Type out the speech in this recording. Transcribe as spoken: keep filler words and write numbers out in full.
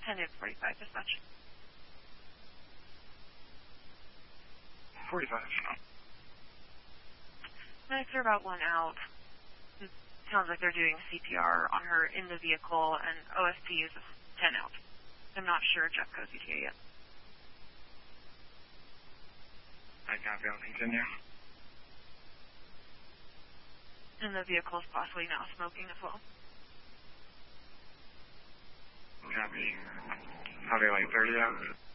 ten to forty-five, dispatch. forty-five. Medics are about one out. It sounds like they're doing C P R on her in the vehicle, and O S P is ten out. I'm not sure Jeffco's E T A yet. I copy on continue. And the vehicle is possibly now smoking as well. Copy. Probably like thirty out.